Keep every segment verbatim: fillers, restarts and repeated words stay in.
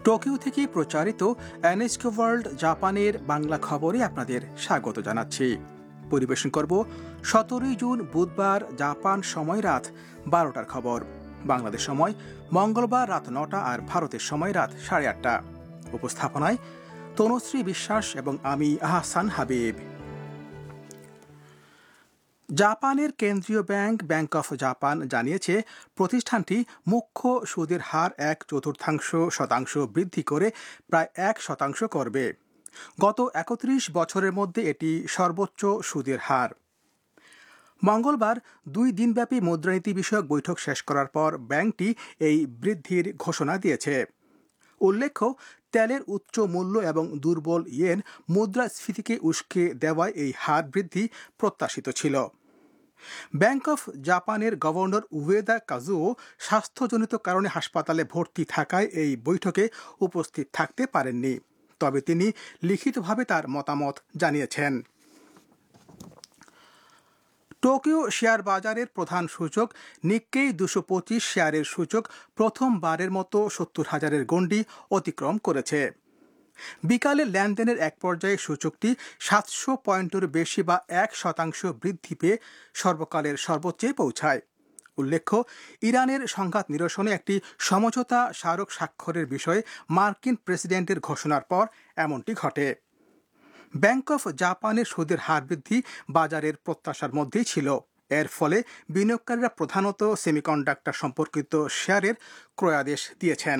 Tokyo থেকে প্রচারিত NSK world জাপানের বাংলা খবরে আপনাদের স্বাগত জানাচ্ছি। পরিবেশন করব সতেরোই জুন বুধবার জাপান সময় রাত বারোটার খবর। বাংলাদেশ সময় মঙ্গলবার রাত নটা আর ভারতের সময় রাত সাড়ে আটটা। উপস্থাপনায় তনুশ্রী বিশ্বাস এবং আমি আহসান হাবিব। জাপানের কেন্দ্রীয় ব্যাংক ব্যাংক অফ জাপান জানিয়েছে প্রতিষ্ঠানটি মুখ্য সুদের হার এক চতুর্থাংশ শতাংশ বৃদ্ধি করে প্রায় এক শতাংশ করবে। গত একত্রিশ বছরের মধ্যে এটি সর্বোচ্চ সুদের হার। মঙ্গলবার দুই দিনব্যাপী মুদ্রানীতি বিষয়ক বৈঠক শেষ করার পর ব্যাংকটি এই বৃদ্ধির ঘোষণা দিয়েছে। উল্লেখ্য, তেলের উচ্চ মূল্য এবং দুর্বল ইয়েন মুদ্রাস্ফীতিকে উস্কে দেওয়ায় এই হার বৃদ্ধি প্রত্যাশিত ছিল। ব্যাংক অফ জাপানের গভর্নর উয়েদা কাজুও স্বাস্থ্যজনিত কারণে হাসপাতালে ভর্তি থাকায় এই বৈঠকে উপস্থিত থাকতে পারেননি, তবে তিনি লিখিতভাবে তার মতামত জানিয়েছেন। টোকিও শেয়ার বাজারের প্রধান সূচক নিক্কেই দুশো পঁচিশ শেয়ারের সূচক প্রথমবারের মতো সত্তর হাজারের গণ্ডি অতিক্রম করেছে। বিকালে লেনদেনের এক পর্যায়ে সূচকটি সাতশো পয়েন্টের বেশি বা এক শতাংশ বৃদ্ধি পেয়ে সর্বকালের সর্বোচ্চে পৌঁছায়। উল্লেখ্য, ইরানের সংঘাত নিরসনে একটি সমঝোতা স্মারক স্বাক্ষরের বিষয়ে মার্কিন প্রেসিডেন্টের ঘোষণার পর এমনটি ঘটে। ব্যাংক অফ জাপানের সুদের হার বৃদ্ধি বাজারের প্রত্যাশার মধ্যেই ছিল। এর ফলে বিনিয়োগকারীরা প্রধানত সেমিকন্ডাক্টর সম্পর্কিত শেয়ারের ক্রয়াদেশ দিয়েছেন।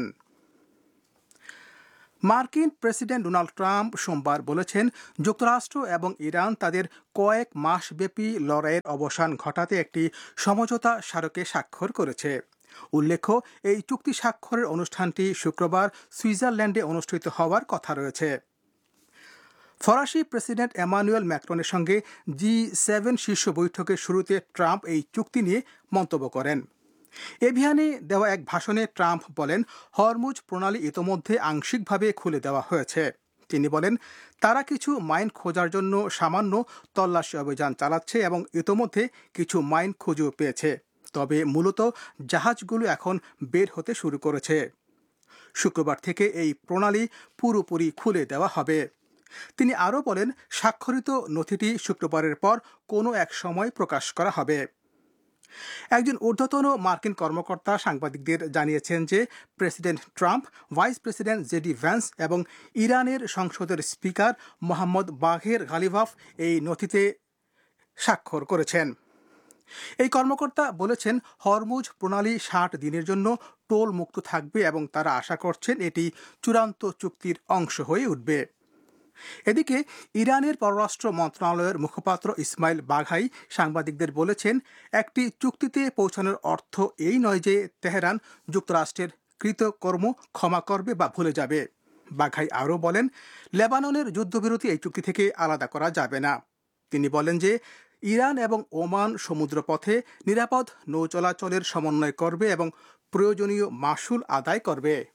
মার্কিন প্রেসিডেন্ট ডোনাল্ড ট্রাম্প সোমবার বলেছেন, যুক্তরাষ্ট্র এবং ইরান তাদের কয়েক মাসব্যাপী লড়াইয়ের অবসান ঘটাতে একটি সমঝোতা স্মারকে স্বাক্ষর করেছে। উল্লেখ্য, এই চুক্তি স্বাক্ষরের অনুষ্ঠানটি শুক্রবার সুইজারল্যান্ডে অনুষ্ঠিত হওয়ার কথা রয়েছে। ফরাসি প্রেসিডেন্ট এমানুয়েল ম্যাক্রনের সঙ্গে জি সেভেন শীর্ষ বৈঠকের শুরুতে ট্রাম্প এই চুক্তি নিয়ে মন্তব্য করেন। এভিয়ানে দেওয়া এক ভাষণে ট্রাম্প বলেন, হরমুজ প্রণালী ইতোমধ্যে আংশিকভাবে খুলে দেওয়া হয়েছে। তিনি বলেন, তারা কিছু মাইন খোঁজার জন্য সামান্য তল্লাশি অভিযান চালাচ্ছে এবং ইতোমধ্যে কিছু মাইন খুঁজেও পেয়েছে, তবে মূলত জাহাজগুলো এখন বের হতে শুরু করেছে। শুক্রবার থেকে এই প্রণালী পুরোপুরি খুলে দেওয়া হবে। তিনি আরও বলেন, স্বাক্ষরিত নথিটি শুক্রবারের পর কোনো এক সময় প্রকাশ করা হবে। একজন ঊর্ধ্বতন মার্কিন কর্মকর্তা সাংবাদিকদের জানিয়েছেন যে president Trump, vice president JD Vance এবং ইরানের সংসদের স্পিকার মোহাম্মদ বাঘের গালিভাফ এই নথিতে স্বাক্ষর করেছেন। এই কর্মকর্তা বলেছেন, হরমুজ প্রণালী ষাট দিনের জন্য টোল মুক্ত থাকবে এবং তারা আশা করছেন এটি চূড়ান্ত চুক্তির অংশ হয়ে উঠবে। এদিকে ইরানের পররাষ্ট্র মন্ত্রণালয়ের মুখপাত্র ইসমাইল বাঘাই সাংবাদিকদের বলেছেন, একটি চুক্তিতে পৌঁছানোর অর্থ এই নয় যে তেহরান যুক্তরাষ্ট্রের কৃতকর্ম ক্ষমা করবে বা ভুলে যাবে। বাঘাই আরও বলেন, লেবাননের যুদ্ধবিরতি এই চুক্তি থেকে আলাদা করা যাবে না। তিনি বলেন যে ইরান এবং ওমান সমুদ্রপথে নিরাপদ নৌ চলাচলের সমন্বয় করবে এবং প্রয়োজনীয় মাশুল আদায় করবে।